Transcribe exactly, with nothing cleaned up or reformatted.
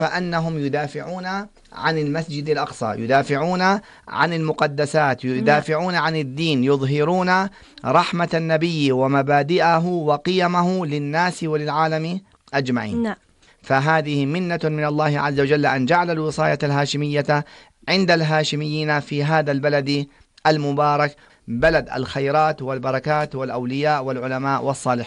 فأنهم يدافعون عن المسجد الأقصى، يدافعون عن المقدسات، يدافعون عن الدين، يظهرون رحمة النبي ومبادئه وقيمه للناس وللعالم أجمعين. نعم. فهذه منة من الله عز وجل أن جعل الوصاية الهاشمية عند الهاشميين في هذا البلد المبارك، بلد الخيرات والبركات والأولياء والعلماء والصالحين.